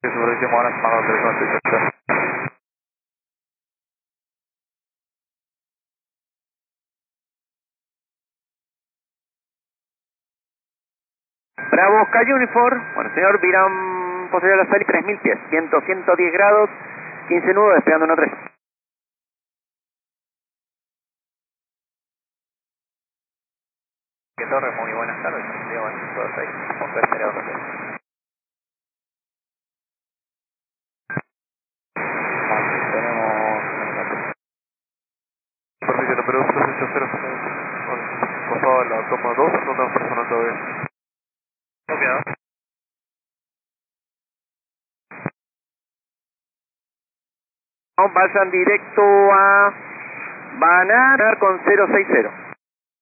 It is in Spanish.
Supervisión ahora llamado 396. Bravo, Sky Uniform. Bueno, señor, Viran posterior a la SALI 3000 pies, 110 grados, 15 nudos, despegando 1-3. Que torre, muy buenas tardes. Diego, todo ahí. Punto esperado. Tenemos... Perfecto, pero 280. Por favor, la toma 2, no tenemos personal todavía. Copiado. Vayan directo a Banar con 060.